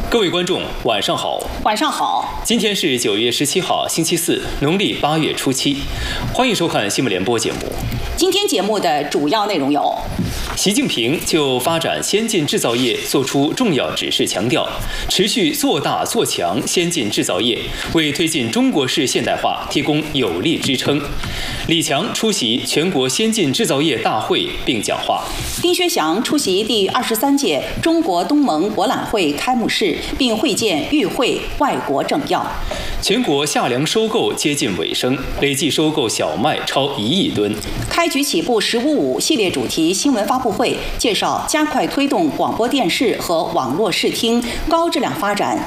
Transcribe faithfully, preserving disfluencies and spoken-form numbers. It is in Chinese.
各位观众，晚上好。 晚上好。 今天是九月十七号，星期四，农历八月初七。欢迎收看新闻联播节目。 今天节目的主要内容有： 习近平就发展先进制造业作出重要指示，强调持续做大做强先进制造业，为推进中国式现代化提供有力支撑。李强出席全国先进制造业大会并讲话。 丁薛祥出席第二十三届中国东盟博览会开幕式，并会见与会外国政要。 全国夏粮收购接近尾声，累计收购小麦超一亿吨。 开局起步“十五五”系列主题新闻发布会介绍加快推动广播电视和网络视听高质量发展